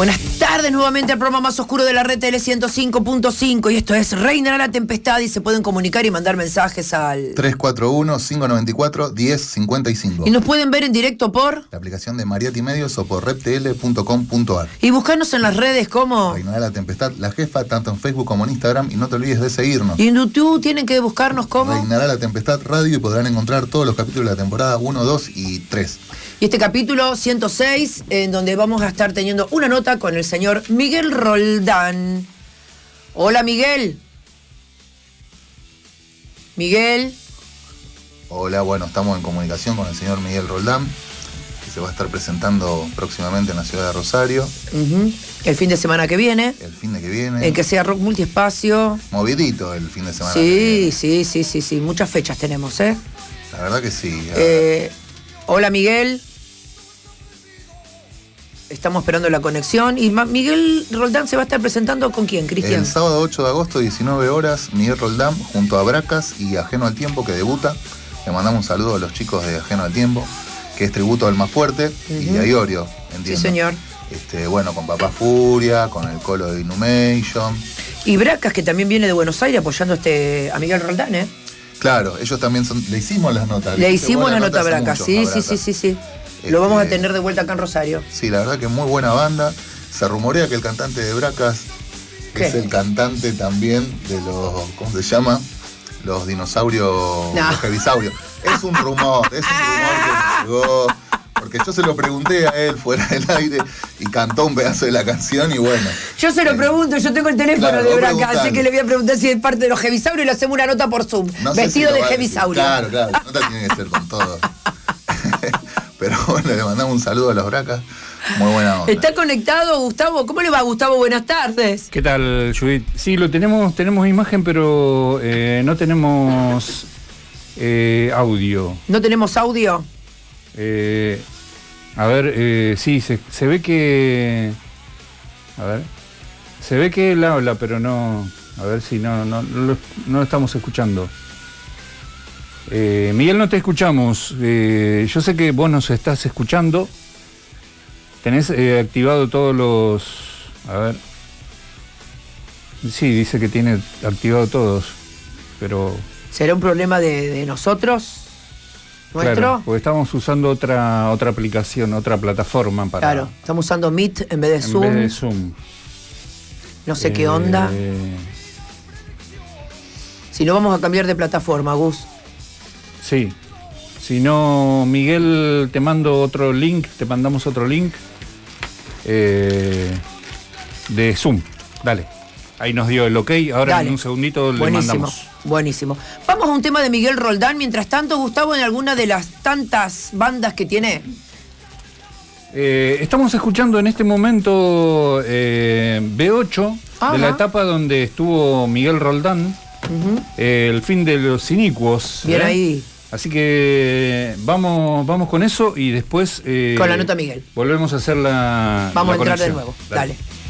Buenas tardes nuevamente al programa más oscuro de la red TL 105.5 y esto es Reinará la Tempestad y se pueden comunicar y mandar mensajes al 341-594-1055 y nos pueden ver en directo por la aplicación de Mariati Medios o por reptl.com.ar y buscarnos en las redes como Reinará la Tempestad, la jefa, tanto en Facebook como en Instagram, y no te olvides de seguirnos. y en YouTube tienen que buscarnos como Reinará la Tempestad Radio y podrán encontrar todos los capítulos de la temporada 1, 2 y 3. y este capítulo 106 en donde vamos a estar teniendo una nota con el señor Miguel Roldán. Hola, Miguel. Miguel. Hola, bueno, estamos en comunicación con el señor Miguel Roldán, que se va a estar presentando próximamente en la ciudad de Rosario. El fin de semana que viene. El fin de que viene. En que sea rock multiespacio. Movidito el fin de semana. Sí. Muchas fechas tenemos, ¿eh? La verdad que sí. Hola, Miguel. Estamos esperando la conexión. Y Miguel Roldán se va a estar presentando ¿con quién, Cristian? El sábado 8 de agosto, 19 horas, Miguel Roldán junto a Bracas y Ajeno al Tiempo, que debuta. Le mandamos un saludo a los chicos de Ajeno al Tiempo, que es tributo al Más Fuerte y a Iorio, entiendo. Sí, señor. Bueno, con Papá Furia, con el Colo de Inhumation. Y Bracas, que también viene de Buenos Aires apoyando a Miguel Roldán, ¿eh? Claro, ellos también son. Le hicimos las notas. Le hicimos la nota a Bracas, sí. Lo vamos a tener de vuelta acá en Rosario. Sí, la verdad que muy buena banda. Se rumorea que el cantante de Bracas es el cantante también de los, ¿cómo se llama? Los dinosaurios, los jevisaurios. Es un rumor que llegó, porque yo se lo pregunté a él fuera del aire y cantó un pedazo de la canción y bueno. Yo se lo pregunto, yo tengo el teléfono de Bracas, así que le voy a preguntar si es parte de los jevisaurios y le hacemos una nota por Zoom. No vestido de jevisaurio. Claro, la nota tiene que ser con todo. Pero bueno, le mandamos un saludo a los Bracas. Muy buena onda. ¿Está conectado Gustavo? ¿Cómo le va, Gustavo? Buenas tardes. ¿Qué tal, Judith? Sí, lo tenemos imagen, pero no tenemos audio. ¿No tenemos audio? A ver, sí, se ve que... A ver. Se ve que él habla, pero no... A ver si no lo estamos escuchando. Miguel, no te escuchamos. Yo sé que vos nos estás escuchando. Tenés activado todos los... A ver. Sí, dice que tiene activado todos, pero... ¿Será un problema de nosotros? ¿Nuestro? Claro, porque estamos usando otra aplicación, otra plataforma para... Claro, estamos usando Meet en vez de Zoom. En vez de Zoom. No sé qué onda. Si no, vamos a cambiar de plataforma, Gus. Sí. Si no, Miguel, te mandamos otro link de Zoom. Dale. Ahí nos dio el ok, ahora en un segundito le mandamos. Buenísimo. Vamos a un tema de Miguel Roldán. Mientras tanto, Gustavo, en alguna de las tantas bandas que tiene. Estamos escuchando en este momento B8, de la etapa donde estuvo Miguel Roldán, el fin de los inicuos. Bien ahí. Así que vamos con eso y después... con la nota Miguel. Volvemos a hacer la Vamos a entrar conexión. de nuevo. Dale.